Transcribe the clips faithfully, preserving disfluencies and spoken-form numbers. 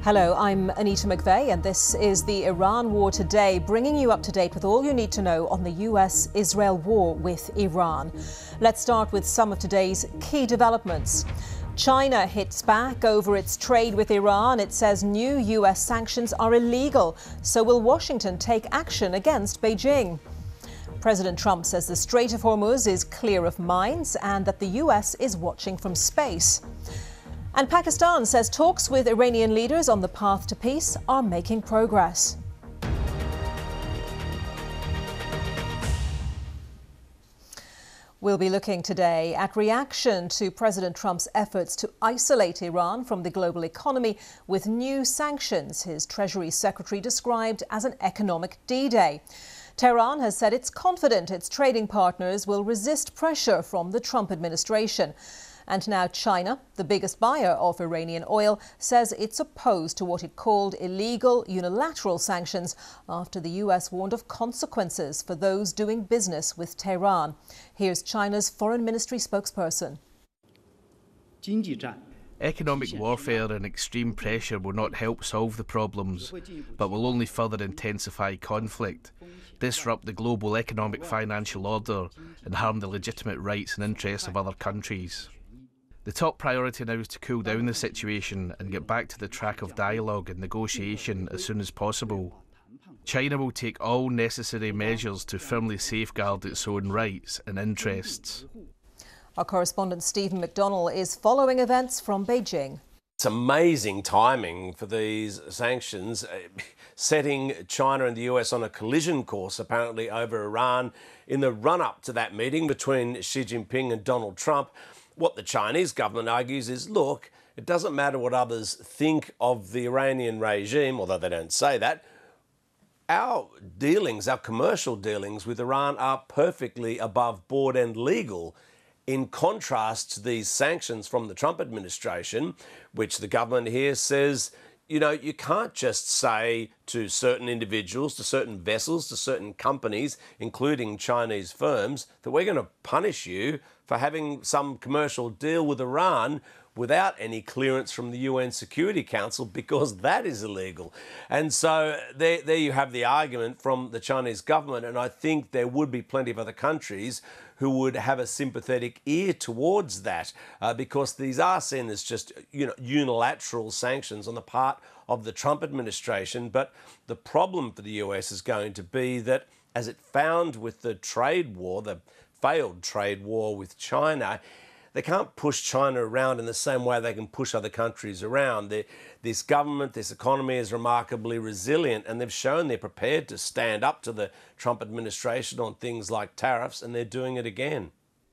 Hello, I'm Anita McVeigh and this is the Iran War Today, bringing you up to date with all you need to know on the U S Israel war with Iran. Let's start with some of today's key developments. China hits back over its trade with Iran. It says new U S sanctions are illegal. So will Washington take action against Beijing? President Trump says the Strait of Hormuz is clear of mines and that the U S is watching from space. And Pakistan says talks with Iranian leaders on the path to peace are making progress. We'll be looking today at reaction to President Trump's efforts to isolate Iran from the global economy with new sanctions his Treasury Secretary described as an economic D-Day. Tehran has said it's confident its trading partners will resist pressure from the Trump administration. And now China, the biggest buyer of Iranian oil, says it's opposed to what it called illegal unilateral sanctions after the U S warned of consequences for those doing business with Tehran. Here's China's foreign ministry spokesperson. Economic warfare and extreme pressure will not help solve the problems, but will only further intensify conflict, disrupt the global economic financial order, and harm the legitimate rights and interests of other countries. The top priority now is to cool down the situation and get back to the track of dialogue and negotiation as soon as possible. China will take all necessary measures to firmly safeguard its own rights and interests. Our correspondent Stephen McDonnell is following events from Beijing. It's amazing timing for these sanctions, setting China and the U S on a collision course apparently over Iran in the run-up to that meeting between Xi Jinping and Donald Trump. What the Chinese government argues is, look, it doesn't matter what others think of the Iranian regime, although they don't say that. Our dealings, our commercial dealings with Iran are perfectly above board and legal, in contrast to these sanctions from the Trump administration, which the government here says, you know, you can't just say to certain individuals, to certain vessels, to certain companies, including Chinese firms, that we're going to punish you for having some commercial deal with Iran without any clearance from the U N Security Council, because that is illegal. And so there, there you have the argument from the Chinese government, and I think there would be plenty of other countries who would have a sympathetic ear towards that, uh, because these are seen as just, you know, unilateral sanctions on the part of the Trump administration. But the problem for the U S is going to be that, as it found with the trade war, the failed trade war with China, they can't push China around in the same way they can push other countries around. They're, this government, this economy is remarkably resilient, and they've shown they're prepared to stand up to the Trump administration on things like tariffs, and they're doing it again.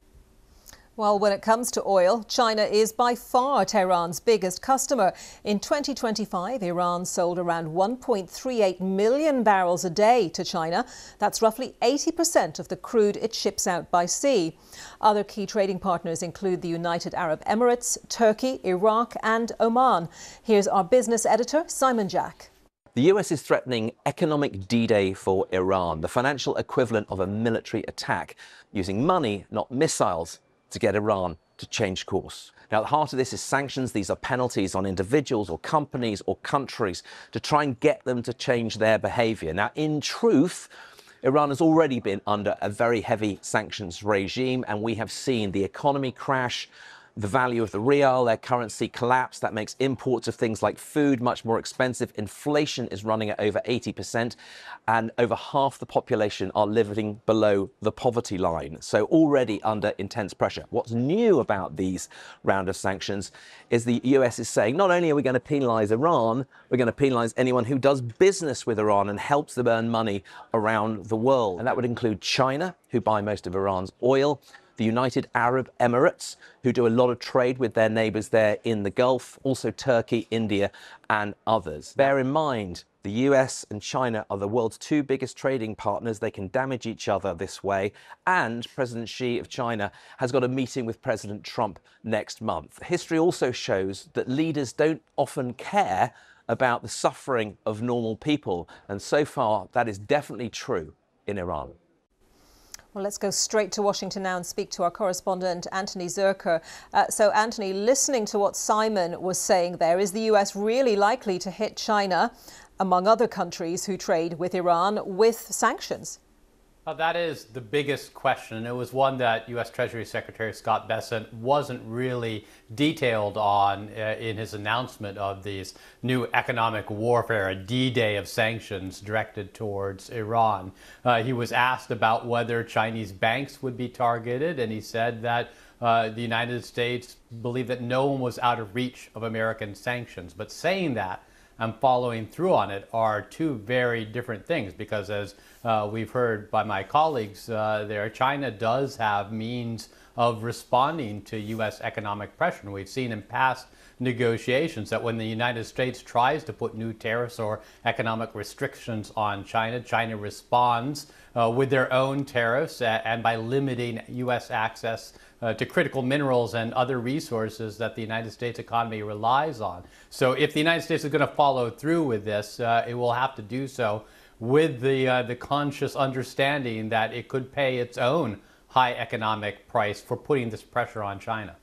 Well, when it comes to oil, China is by far Tehran's biggest customer. In twenty twenty-five, Iran sold around one point three eight million barrels a day to China. That's roughly eighty percent of the crude it ships out by sea. Other key trading partners include the United Arab Emirates, Turkey, Iraq and Oman. Here's our business editor, Simon Jack. The U S is threatening economic D-Day for Iran, the financial equivalent of a military attack, using money, not missiles, to get Iran to change course. Now, at the heart of this is sanctions. These are penalties on individuals or companies or countries to try and get them to change their behaviour. Now, in truth, Iran has already been under a very heavy sanctions regime, and we have seen the economy crash, the value of the rial, their currency collapse. That makes imports of things like food much more expensive. Inflation is running at over eighty percent, and over half the population are living below the poverty line. So already under intense pressure. What's new about these round of sanctions is the U S is saying not only are we going to penalise Iran, we're going to penalise anyone who does business with Iran and helps them earn money around the world. And that would include China, who buy most of Iran's oil, the United Arab Emirates, who do a lot of trade with their neighbours there in the Gulf, also Turkey, India and others. Bear in mind, the U S and China are the world's two biggest trading partners. They can damage each other this way. And President Xi of China has got a meeting with President Trump next month. History also shows that leaders don't often care about the suffering of normal people. And so far, that is definitely true in Iran. Well, let's go straight to Washington now and speak to our correspondent, Anthony Zurcher. Uh, so, Anthony, listening to what Simon was saying there, is the U S really likely to hit China, among other countries who trade with Iran, with sanctions? Uh, that is the biggest question. It was one that U S Treasury Secretary Scott Bessent wasn't really detailed on uh, in his announcement of these new economic warfare, a D-Day of sanctions directed towards Iran. Uh, he was asked about whether Chinese banks would be targeted, and he said that uh, the United States believed that no one was out of reach of American sanctions. But saying that and following through on it are two very different things, because as uh, we've heard by my colleagues uh, there, China does have means of responding to U S economic pressure. And we've seen in past negotiations that when the United States tries to put new tariffs or economic restrictions on China, China responds uh, with their own tariffs and by limiting U S access uh, to critical minerals and other resources that the United States economy relies on. So if the United States is going to follow through with this, uh, it will have to do so with the, uh, the conscious understanding that it could pay its own high economic price for putting this pressure on China.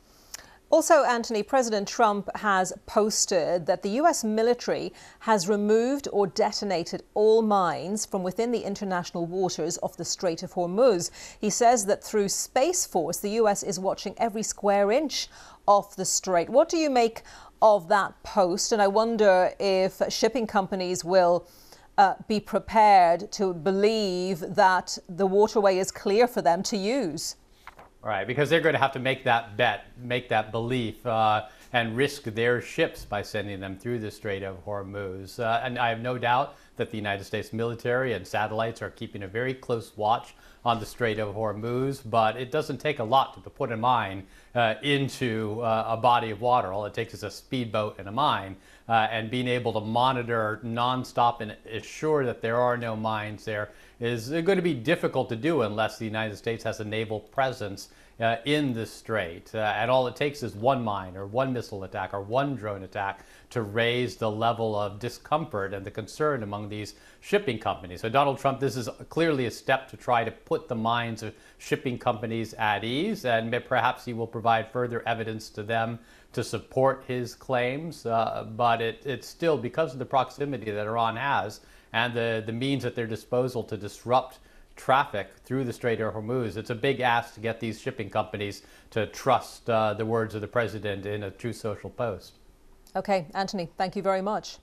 Also, Anthony, President Trump has posted that the U S military has removed or detonated all mines from within the international waters of the Strait of Hormuz. He says that through Space Force, the U S is watching every square inch of the strait. What do you make of that post? And I wonder if shipping companies will uh, be prepared to believe that the waterway is clear for them to use. Right, because they're going to have to make that bet, make that belief, uh, and risk their ships by sending them through the Strait of Hormuz. Uh, and I have no doubt that the United States military and satellites are keeping a very close watch on the Strait of Hormuz, but it doesn't take a lot to put a mine uh, into uh, a body of water. All it takes is a speedboat and a mine, uh, and being able to monitor nonstop and assure that there are no mines there is going to be difficult to do unless the United States has a naval presence uh, in the strait. Uh, and all it takes is one mine or one missile attack or one drone attack to raise the level of discomfort and the concern among these shipping companies. So Donald Trump, this is clearly a step to try to put the minds of shipping companies at ease, and perhaps he will provide further evidence to them to support his claims. Uh, but it, it's still, because of the proximity that Iran has and the, the means at their disposal to disrupt traffic through the Strait of Hormuz, it's a big ask to get these shipping companies to trust uh, the words of the president in a Truth Social post. Okay, Anthony, thank you very much.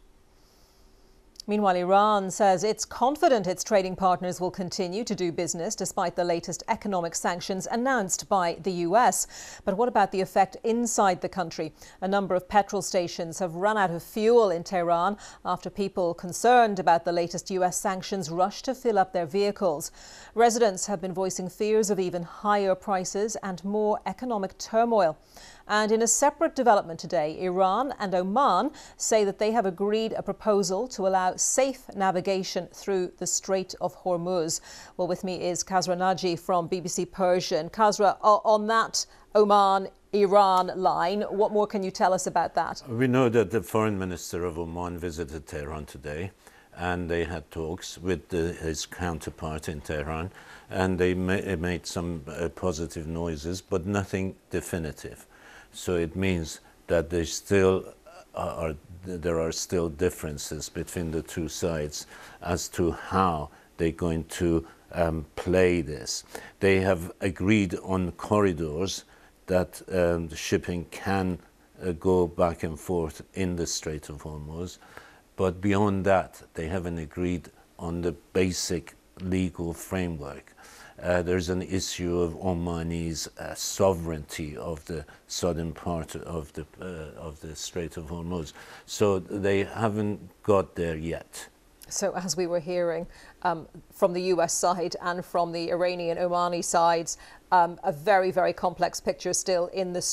Meanwhile, Iran says it's confident its trading partners will continue to do business despite the latest economic sanctions announced by the U S. But what about the effect inside the country? A number of petrol stations have run out of fuel in Tehran after people concerned about the latest U S sanctions rushed to fill up their vehicles. Residents have been voicing fears of even higher prices and more economic turmoil. And in a separate development today, Iran and Oman say that they have agreed a proposal to allow safe navigation through the Strait of Hormuz. Well, with me is Kasra Naji from B B C Persian. Kasra, on that Oman-Iran line, what more can you tell us about that? We know that the foreign minister of Oman visited Tehran today, and they had talks with the, his counterpart in Tehran, and they ma made some uh, positive noises, but nothing definitive. So it means that there still are, there are still differences between the two sides as to how they're going to um, play this. They have agreed on corridors that um, the shipping can uh, go back and forth in the Strait of Hormuz, but beyond that, they haven't agreed on the basic legal framework. Uh, there's an issue of Omani's uh, sovereignty of the southern part of the uh, of the Strait of Hormuz. So they haven't got there yet. So as we were hearing um, from the U S side and from the Iranian Omani sides, um, a very, very complex picture still in the